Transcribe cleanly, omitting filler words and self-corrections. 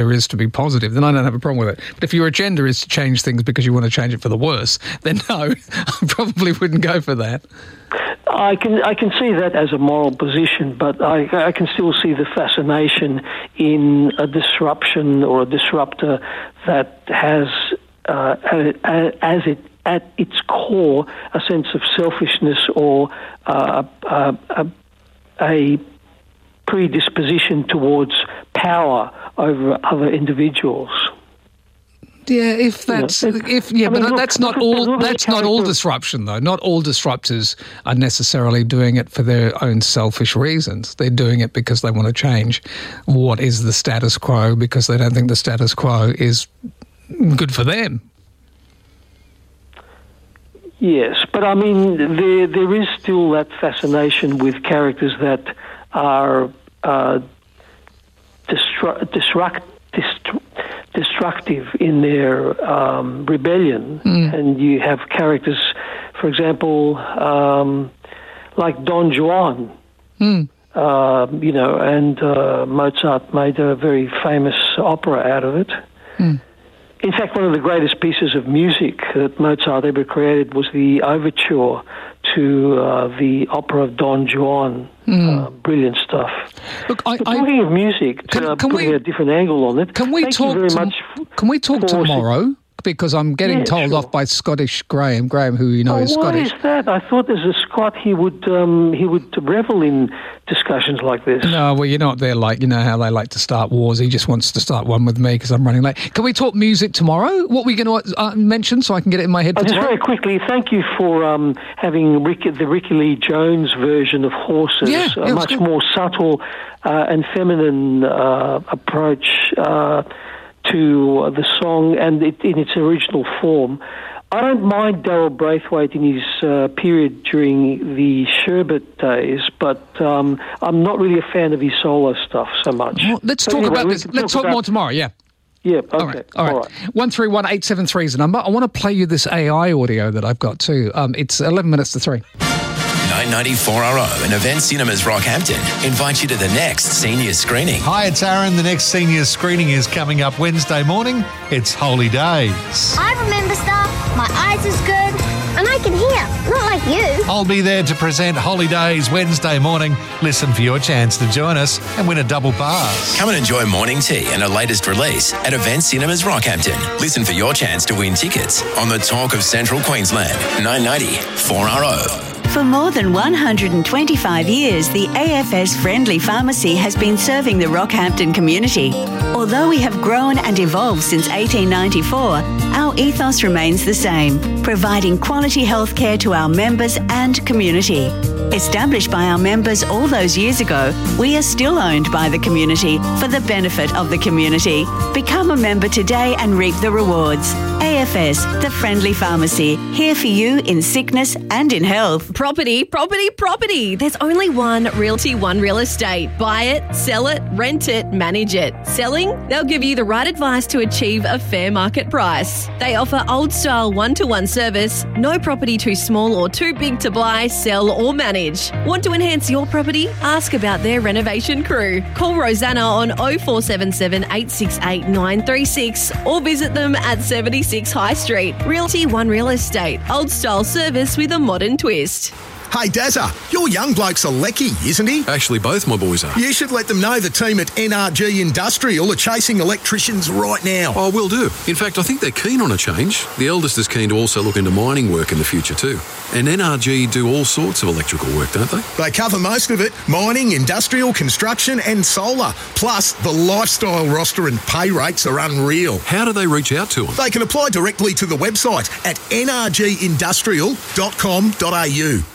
is to be positive, then I don't have a problem with it. But if your agenda is to change things because you want to change it for the worse, then no, I probably wouldn't go for that. I can see that as a moral position, but I can still see the fascination in a disruption or a disruptor that has at its core a sense of selfishness or a predisposition towards power over other individuals. Yeah, but that's not all disruption though. Not all disruptors are necessarily doing it for their own selfish reasons. They're doing it because they want to change what is the status quo, because they don't think the status quo is good for them. Yes, but I mean, there is still that fascination with characters that are destructive in their rebellion, and you have characters, for example, like Don Juan, and Mozart made a very famous opera out of it. In fact, one of the greatest pieces of music that Mozart ever created was the overture to the opera of Don Juan. Brilliant stuff. Look, talking of music, putting a different angle on it. Can we talk tomorrow? Because I'm getting told off by Scottish Graham, who you know is Scottish. Why is that? I thought as a Scot he would revel in discussions like this. No, well, you know what they're like. You know how they like to start wars. He just wants to start one with me because I'm running late. Can we talk music tomorrow? What are we going to mention so I can get it in my head for just tomorrow? Very quickly, thank you for having the Ricky Lee Jones version of Horses. A much more subtle and feminine approach to the song and in its original form. I don't mind Daryl Braithwaite in his period during the Sherbet days, but I'm not really a fan of his solo stuff so much. Well, let's talk about this. Let's talk more tomorrow, yeah. Yeah, okay. All right. 131873 is the number. I want to play you this AI audio that I've got too. It's 11 minutes to 3. 994RO and Event Cinemas Rockhampton invite you to the next senior screening. Hi, it's Aaron. The next senior screening is coming up Wednesday morning. It's Holy Days. I remember stuff. My eyes is good. And I can hear, not like you. I'll be there to present Holy Days Wednesday morning. Listen for your chance to join us and win a double pass. Come and enjoy morning tea and a latest release at Event Cinemas Rockhampton. Listen for your chance to win tickets on the Talk of Central Queensland. 994RO. For more than 125 years, the AFS Friendly Pharmacy has been serving the Rockhampton community. Although we have grown and evolved since 1894, our ethos remains the same, providing quality healthcare to our members and community. Established by our members all those years ago, we are still owned by the community for the benefit of the community. Become a member today and reap the rewards. AFS, the Friendly Pharmacy, here for you in sickness and in health. Property. There's only one Realty One Real Estate. Buy it, sell it, rent it, manage it. Selling? They'll give you the right advice to achieve a fair market price. They offer old-style one-to-one service, no property too small or too big to buy, sell or manage. Want to enhance your property? Ask about their renovation crew. Call Rosanna on 0477 868 936 or visit them at 76 High Street. Realty One Real Estate. Old-style service with a modern twist. Hey, Dazza, your young bloke's a lecky, isn't he? Actually, both my boys are. You should let them know the team at NRG Industrial are chasing electricians right now. Oh, will do. In fact, I think they're keen on a change. The eldest is keen to also look into mining work in the future too. And NRG do all sorts of electrical work, don't they? They cover most of it. Mining, industrial, construction and solar. Plus, the lifestyle roster and pay rates are unreal. How do they reach out to them? They can apply directly to the website at nrgindustrial.com.au.